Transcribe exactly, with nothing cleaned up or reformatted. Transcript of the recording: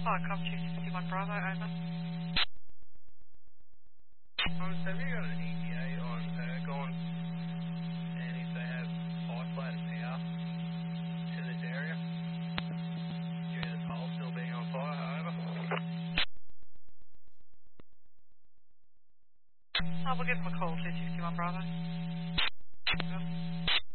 Hi, come two sixty-one Bravo, over. Um, so have you got an E T A on Ergon, and if they have isolated power to this area, due to the pole still being on fire, over? Oh, we'll give them a call, two sixty-one Bravo. Good.